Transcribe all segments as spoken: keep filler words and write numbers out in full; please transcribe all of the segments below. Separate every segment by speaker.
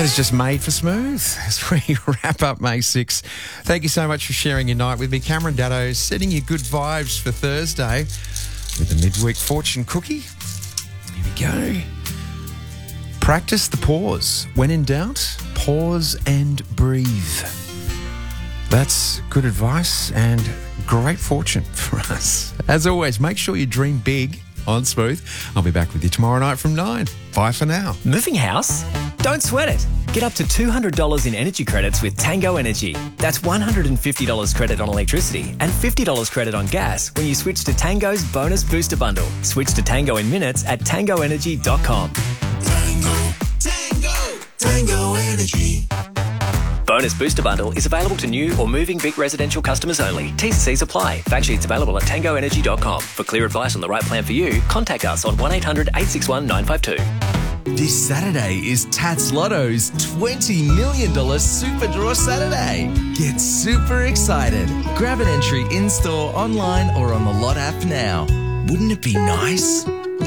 Speaker 1: that is just made for smooth as we wrap up May sixth. Thank you so much for sharing your night with me. Cameron Daddo sending you good vibes for Thursday with the midweek fortune cookie. Here we go. Practice the pause. When in doubt, pause and breathe. That's good advice and great fortune for us. As always, make sure you dream big on Smooth. I'll be back with you tomorrow night from nine. Bye for now.
Speaker 2: Moving house? Don't sweat it. Get up to two hundred dollars in energy credits with Tango Energy. That's one hundred fifty dollars credit on electricity and fifty dollars credit on gas when you switch to Tango's Bonus Booster Bundle. Switch to Tango in minutes at tango energy dot com.
Speaker 3: Tango, Tango, Tango Energy.
Speaker 2: Bonus Booster Bundle is available to new or moving Vic residential customers only. T's and C's apply. Fact sheets available at tango energy dot com. For clear advice on the right plan for you, contact us on one eight hundred eight six one nine five two.
Speaker 4: This Saturday is Tats Lotto's twenty million dollars Super Draw Saturday. Get super excited. Grab an entry in-store, online or on the Lot app now. Wouldn't it be nice?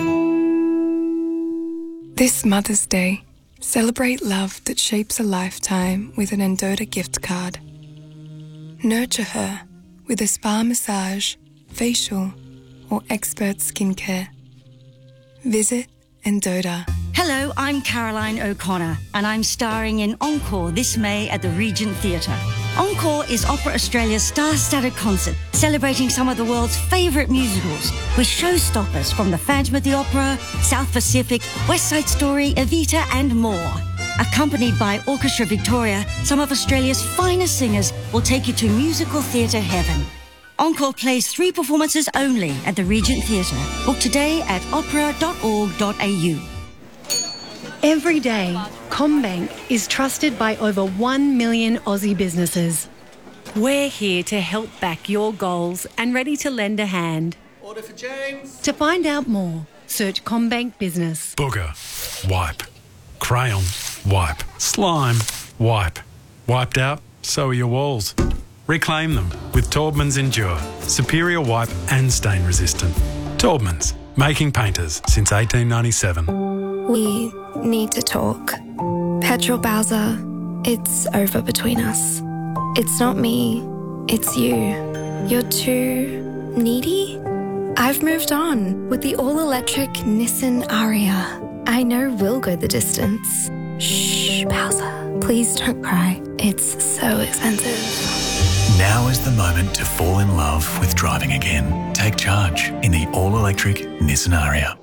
Speaker 5: This Mother's Day, celebrate love that shapes a lifetime with an Endota gift card. Nurture her with a spa massage, facial or expert skincare. Visit Endota.
Speaker 6: Hello, I'm Caroline O'Connor, and I'm starring in Encore this May at the Regent Theatre. Encore is Opera Australia's star-studded concert, celebrating some of the world's favourite musicals, with showstoppers from The Phantom of the Opera, South Pacific, West Side Story, Evita and more. Accompanied by Orchestra Victoria, some of Australia's finest singers will take you to musical theatre heaven. Encore plays three performances only at the Regent Theatre. Book today at opera dot org dot a u.
Speaker 7: Every day, CommBank is trusted by over one million Aussie businesses. We're here to help back your goals and ready to lend a hand.
Speaker 8: Order for James.
Speaker 7: To find out more, search CommBank Business.
Speaker 9: Booger, wipe. Crayon, wipe. Slime, wipe. Wiped out, so are your walls. Reclaim them with Taubman's Endure. Superior wipe and stain resistant. Taubman's, making painters since eighteen ninety-seven.
Speaker 5: We need to talk. Petrol Bowser, it's over between us. It's not me, it's you. You're too needy? I've moved on with the all-electric Nissan Ariya. I know we'll go the distance. Shh, Bowser, please don't cry. It's so expensive.
Speaker 10: Now is the moment to fall in love with driving again. Take charge in the all-electric Nissan Ariya.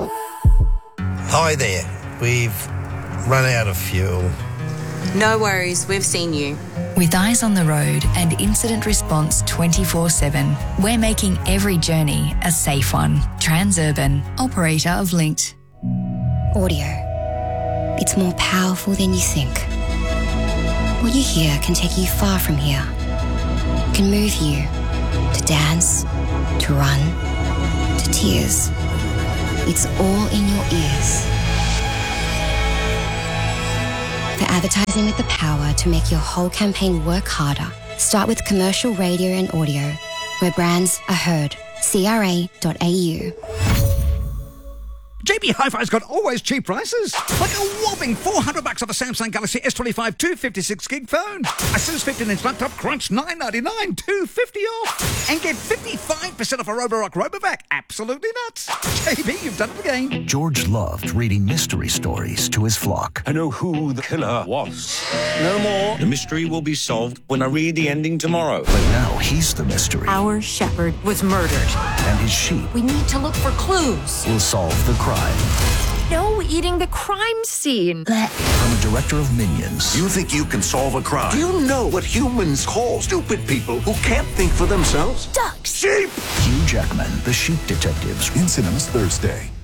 Speaker 11: Hi there. We've run out of fuel.
Speaker 12: No worries, we've seen you.
Speaker 13: With eyes on the road and incident response twenty-four seven, we're making every journey a safe one. Transurban, operator of Linked.
Speaker 14: Audio. It's more powerful than you think. What you hear can take you far from here. It can move you to dance, to run, to tears. It's all in your ears. For advertising with the power to make your whole campaign work harder, start with commercial radio and audio, where brands are heard. C R A dot A U.
Speaker 15: J B Hi-Fi's got always cheap prices. Like a whopping four hundred bucks off a Samsung Galaxy S twenty-five two fifty-six gig phone. Asus fifteen inch laptop Crunch nine ninety-nine, two fifty off. And get fifty-five percent off a Roborock Robovac. Absolutely nuts. J B, you've done it again.
Speaker 16: George loved reading mystery stories to his flock.
Speaker 17: I know who the killer was. No more. The mystery will be solved when I read the ending tomorrow.
Speaker 16: But now he's the mystery.
Speaker 18: Our shepherd was murdered.
Speaker 16: And his sheep
Speaker 18: We need to look for clues.
Speaker 16: will solve the crime.
Speaker 18: No eating the crime scene.
Speaker 16: From a director of Minions.
Speaker 17: You think you can solve a crime? Do you know what humans call stupid people who can't think for themselves?
Speaker 18: Ducks.
Speaker 17: Sheep.
Speaker 16: Hugh Jackman, The Sheep Detectives.
Speaker 19: In cinemas Thursday.